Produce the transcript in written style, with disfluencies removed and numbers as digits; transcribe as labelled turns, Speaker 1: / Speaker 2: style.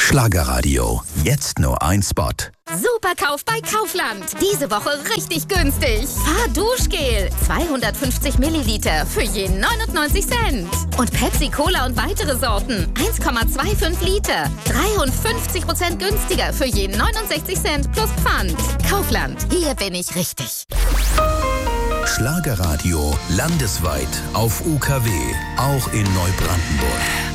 Speaker 1: Schlagerradio. Jetzt nur ein Spot.
Speaker 2: Superkauf bei Kaufland. Diese Woche richtig günstig. Fahrduschgel 250 Milliliter für je 99 Cent. Und Pepsi Cola und weitere Sorten 1,25 Liter. 53% günstiger für je 69 Cent plus Pfand. Kaufland, hier bin ich richtig.
Speaker 1: Schlagerradio landesweit auf UKW, auch in Neubrandenburg.